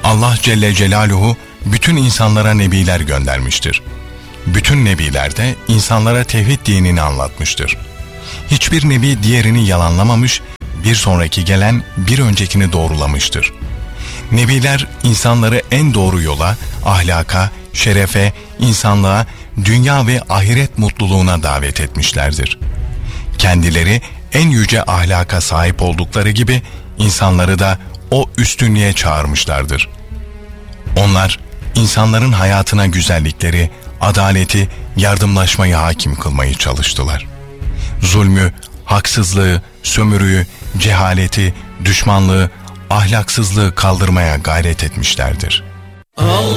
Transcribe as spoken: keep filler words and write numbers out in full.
Allah Celle Celaluhu bütün insanlara nebiler göndermiştir. Bütün nebiler de insanlara tevhid dinini anlatmıştır. Hiçbir nebi diğerini yalanlamamış, bir sonraki gelen bir öncekini doğrulamıştır. Nebiler insanları en doğru yola, ahlaka, şerefe, insanlığa, dünya ve ahiret mutluluğuna davet etmişlerdir. Kendileri en yüce ahlaka sahip oldukları gibi insanları da o üstünlüğe çağırmışlardır. Onlar insanların hayatına güzellikleri, adaleti, yardımlaşmayı hakim kılmayı çalıştılar. Zulmü, haksızlığı, sömürüyü, cehaleti, düşmanlığı, ahlaksızlığı kaldırmaya gayret etmişlerdir.